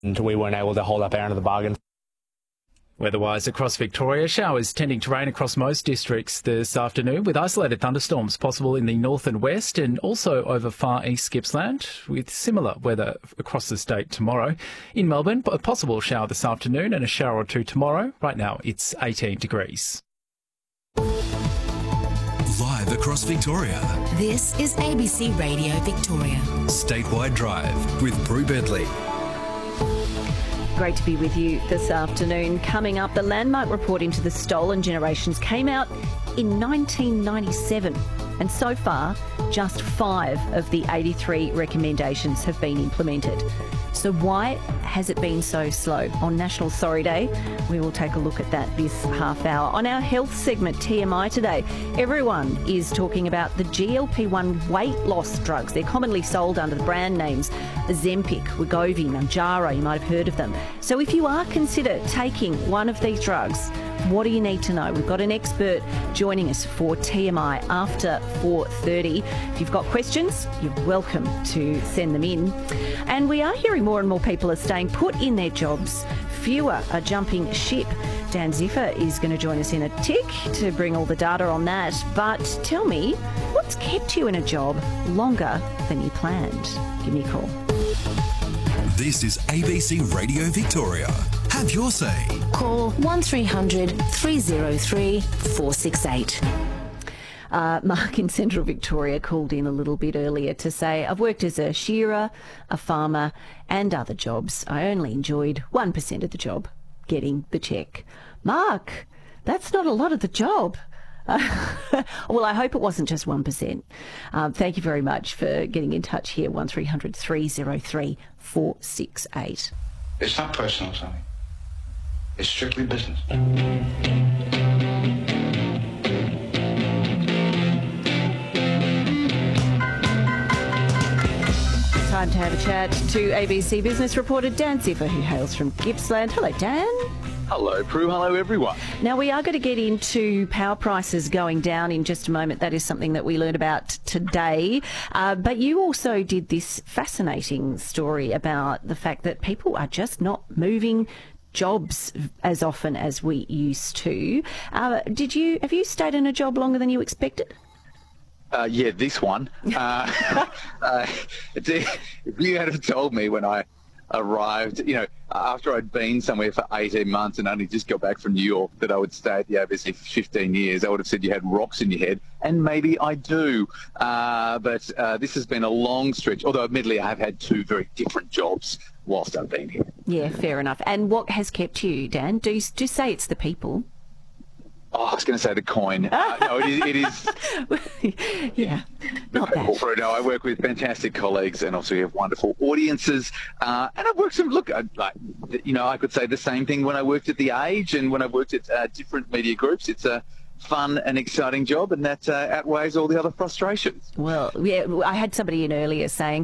and we weren't able to hold up our end of the bargain. Weather-wise across Victoria, showers tending to rain across most districts this afternoon, with isolated thunderstorms possible in the north and west and also over far east Gippsland, with similar weather across the state tomorrow. In Melbourne, a possible shower this afternoon and a shower or two tomorrow. Right now, it's 18 degrees. Live across Victoria. This is ABC Radio Victoria. Statewide Drive with Prue Bedley. Great to be with you this afternoon. Coming up, the landmark report into the stolen generations came out in 1997, and so far, just 5 of the 83 recommendations have been implemented. So why has it been so slow? On National Sorry Day, we will take a look at that this half hour. On our health segment, TMI today, everyone is talking about the GLP-1 weight loss drugs. They're commonly sold under the brand names Ozempic, Wegovy, Mounjaro. You might have heard of them. So if you are considered taking one of these drugs, what do you need to know? We've got an expert joining us for TMI after 4:30. If you've got questions, you're welcome to send them in. And we are hearing more and more people are staying put in their jobs. Fewer are jumping ship. Dan Ziffer is going to join us in a tick to bring all the data on that. But tell me, what's kept you in a job longer than you planned? Give me a call. This is ABC Radio Victoria. Have your say. Call 1300 303 468. Mark in Central Victoria called in a little bit earlier to say, I've worked as a shearer, a farmer and other jobs. I only enjoyed 1% of the job, getting the cheque. Mark, that's not a lot of the job. Well, I hope it wasn't just 1%. Thank you very much for getting in touch here, 1300 303 468. It's not personal, Sonny. It's strictly business. Time to have a chat to ABC business reporter Dan Ziffer, who hails from Gippsland. Hello, Dan. Hello, Prue. Hello, everyone. Now, we are going to get into power prices going down in just a moment. That is something that we learned about today. But you also did this fascinating story about the fact that people are just not moving jobs as often as we used to. Have you stayed in a job longer than you expected? Yeah, this one. If you had have told me when I arrived, after I'd been somewhere for 18 months and only just got back from New York, that I would stay at the ABC for 15 years, I would have said you had rocks in your head, and maybe I do. But this has been a long stretch, although admittedly I have had 2 very different jobs whilst I've been here. Yeah, fair enough. And what has kept you, Dan? Do say it's the people. Oh, I was going to say the coin. No, it is. Yeah, not that. No, I work with fantastic colleagues, and also we have wonderful audiences. And I've worked some. Look, I could say the same thing when I worked at The Age and when I worked at different media groups. It's a fun and exciting job, and that outweighs all the other frustrations. Well, yeah, I had somebody in earlier saying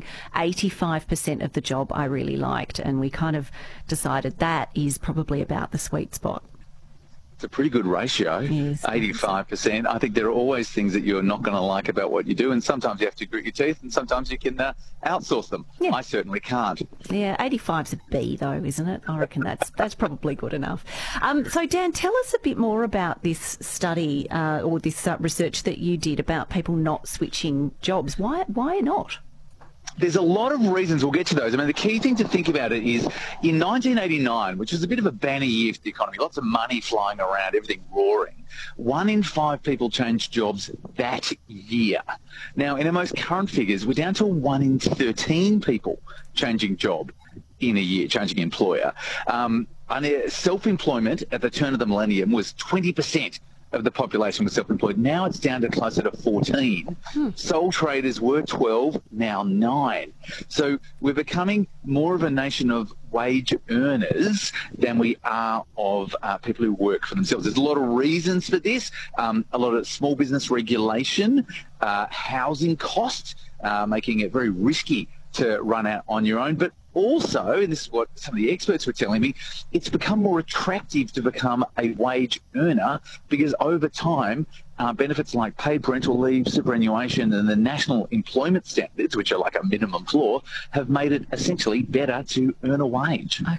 85% of the job I really liked, and we kind of decided that is probably about the sweet spot. It's a pretty good ratio, yes, 85%. I think there are always things that you're not going to like about what you do, and sometimes you have to grit your teeth, and sometimes you can outsource them. Yeah. I certainly can't. Yeah, 85's a B, though, isn't it? I reckon that's probably good enough. So, Dan, tell us a bit more about this study or this research that you did about people not switching jobs. Why not? There's a lot of reasons. We'll get to those. I mean, the key thing to think about it is in 1989, which was a bit of a banner year for the economy, lots of money flying around, everything roaring, 1 in 5 people changed jobs that year. Now, in our most current figures, we're down to 1 in 13 people changing job in a year, changing employer. And self-employment at the turn of the millennium was 20% of the population was self-employed. Now it's down to closer to 14. Sole traders were 12, now 9. So we're becoming more of a nation of wage earners than we are of people who work for themselves. There's a lot of reasons for this. A lot of small business regulation, housing costs, making it very risky to run out on your own, but also, and this is what some of the experts were telling me, it's become more attractive to become a wage earner because over time, benefits like paid parental leave, superannuation, and the national employment standards, which are like a minimum floor, have made it essentially better to earn a wage.